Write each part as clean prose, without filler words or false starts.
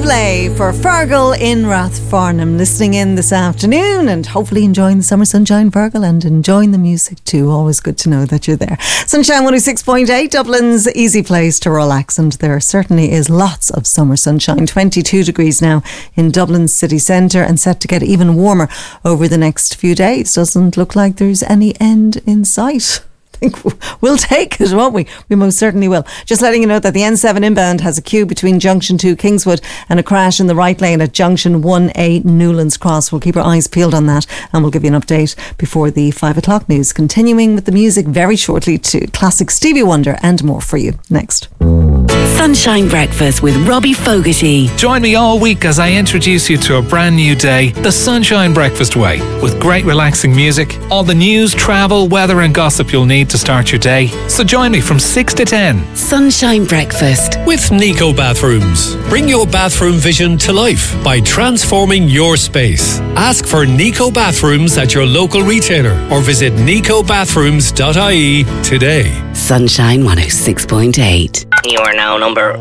Play for Fergal in Rathfarnham, listening in this afternoon and hopefully enjoying the summer sunshine, Fergal, and enjoying the music too. Always good to know that you're there. Sunshine 106.8, Dublin's easy place to relax, and there certainly is lots of summer sunshine. 22 degrees now in Dublin city centre and set to get even warmer over the next few days. Doesn't look like there's any end in sight. I think we'll take it, won't we? We most certainly will. Just letting you know that the N7 inbound has a queue between Junction 2 Kingswood and a crash in the right lane at Junction 1A Newlands Cross. We'll keep our eyes peeled on that and we'll give you an update before the 5 o'clock news. Continuing with the music very shortly to classic Stevie Wonder and more for you next. Sunshine Breakfast with Robbie Fogarty. Join me all week as I introduce you to a brand new day, the Sunshine Breakfast way, with great relaxing music, all the news, travel, weather and gossip you'll need to start your day. So join me from 6 to 10. Sunshine Breakfast with Nico Bathrooms. Bring your bathroom vision to life by transforming your space. Ask for Nico Bathrooms at your local retailer or visit nicobathrooms.ie today. Sunshine 106.8. You are now number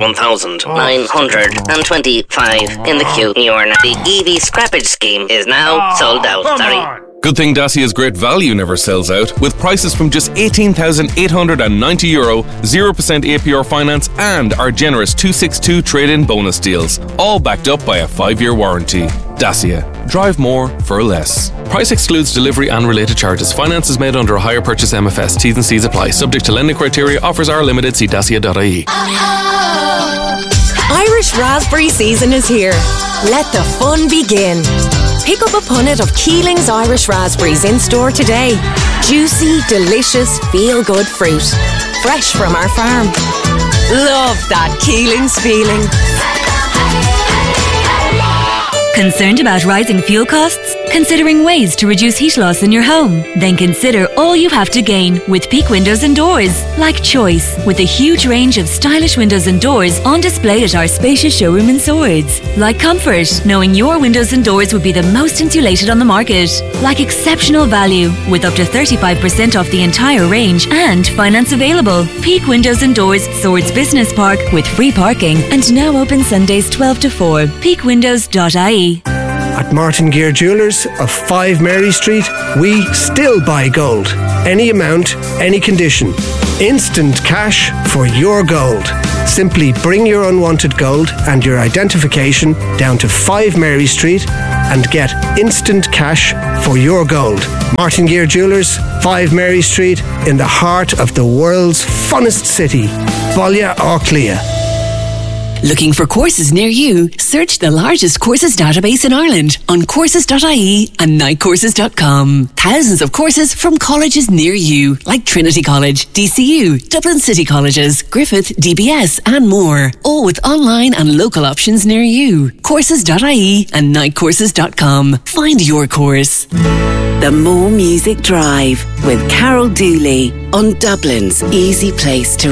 1,925 in the queue. The EV scrappage scheme is now sold out. Sorry. Good thing Dacia's great value never sells out, with prices from just €18,890, 0% APR finance and our generous 262 trade-in bonus deals, all backed up by a 5-year warranty. Dacia. Drive more for less. Price excludes delivery and related charges. Finance is made under a hire purchase MFS. T's and C's apply. Subject to lending criteria. Offers are limited. See dacia.ie. Irish raspberry season is here. Let the fun begin. Pick up a punnet of Keeling's Irish raspberries in store today. Juicy, delicious, feel-good fruit. Fresh from our farm. Love that Keeling's feeling. Concerned about rising fuel costs? Considering ways to reduce heat loss in your home? Then consider all you have to gain with Peak Windows and Doors. Like Choice, with a huge range of stylish windows and doors on display at our spacious showroom in Swords. Like Comfort, knowing your windows and doors would be the most insulated on the market. Like exceptional value, with up to 35% off the entire range and finance available. Peak Windows and Doors, Swords Business Park, with free parking and now open Sundays 12 to 4. peakwindows.ie. At Martin Gear Jewellers of 5 Mary Street, we still buy gold. Any amount, any condition. Instant cash for your gold. Simply bring your unwanted gold and your identification down to 5 Mary Street and get instant cash for your gold. Martin Gear Jewellers, 5 Mary Street, in the heart of the world's funnest city, Balla Auclia. Looking for courses near you? Search the largest courses database in Ireland on courses.ie and nightcourses.com. Thousands of courses from colleges near you, like Trinity College, DCU, Dublin City Colleges, Griffith, DBS and more. All with online and local options near you. Courses.ie and nightcourses.com. Find your course. The More Music Drive with Carol Dooley on Dublin's easy place to